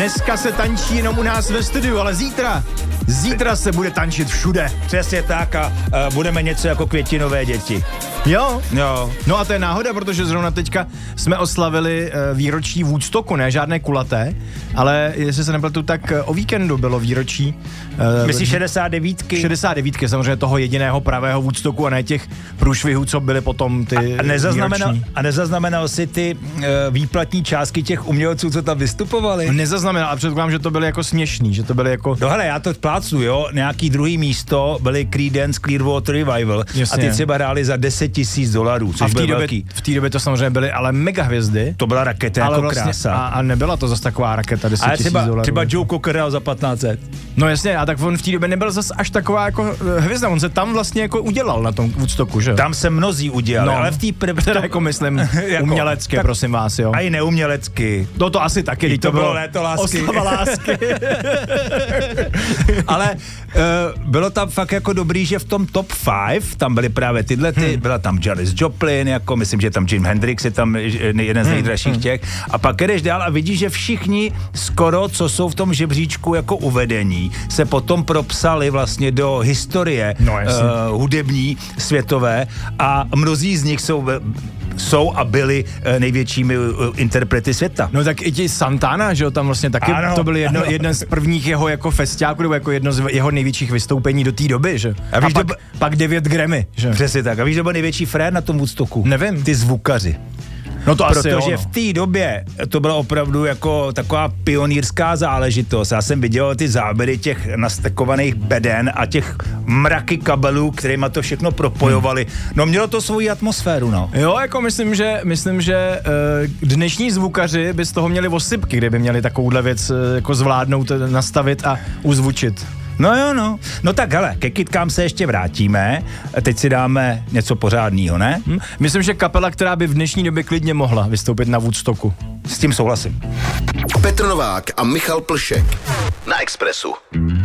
Dneska se tančí jenom u nás ve studiu, ale zítra se bude tančit všude. Přesně tak a budeme něco jako Květinové děti. Jo. No a to je náhoda, protože zrovna teďka jsme oslavili výročí Woodstocku, ne žádné kulaté, ale jestli se nepletu, tak o víkendu bylo výročí. Myslíš 69? 69, samozřejmě toho jediného pravého Woodstocku a ne těch průšvihů, co byly potom ty A nezaznamenal si ty výplatní částky těch umělců, co tam vystupovali? Nezaznamenal a předpokládám, že to byly jako směšný, že to byly jako... No hele, já to plácu, jo, nějaký druhý místo byly Creedence Clearwater Revival. Jasně. A ty třeba hráli za $10,000, což byl velký. V té době to samozřejmě byly ale mega hvězdy. To byla raketa jako vlastně, krása. A nebyla to zase taková raketa $10,000. Třeba Joe Cocker hrál za 1500. No jasně, a tak on v té době nebyl zase až taková jako hvězda, on se tam vlastně jako udělal na tom Woodstocku, že? Tam se mnozí udělali, ale v té první... jako myslím jako, umělecky, tak, prosím vás, jo. A i neumělecky. No to asi taky, to bylo léto lásky. Oslava lásky. Ale bylo tam fakt jako dobrý, že v tom top 5 tam byly právě tyhle byla tam Janis Joplin, jako myslím, že tam Jimi Hendrix je tam jeden z nejdražších těch. A pak jdeš dál a vidíš, že všichni skoro, co jsou v tom žebříčku jako uvedení, se potom propsali vlastně do historie hudební, světové a mnozí z nich jsou a byli největšími interprety světa. No tak i ti Santana, že jo, tam vlastně taky to byl jeden z prvních jeho jako festiáků, nebo jako jedno z jeho největších vystoupení do té doby, že? A víš, pak 9 Grammy, že? Přesně tak. A víš, že byl největší frér na tom Woodstocku? Nevím. Ty zvukaři. No to protože asi v té době to byla opravdu jako taková pionýrská záležitost. Já jsem viděl ty záběry těch nastekovaných beden a těch mraky kabelů, kterýma to všechno propojovali. No mělo to svoji atmosféru, no. Jo, jako myslím, že dnešní zvukaři by z toho měli osypky, kdyby měli takovouhle věc jako zvládnout, nastavit a uzvučit. No jo, no. No tak hele, ke kytkám se ještě vrátíme. Teď si dáme něco pořádného, ne? Myslím, že kapela, která by v dnešní době klidně mohla vystoupit na Woodstocku. S tím souhlasím. Petr Novák a Michal Plšek na Expressu.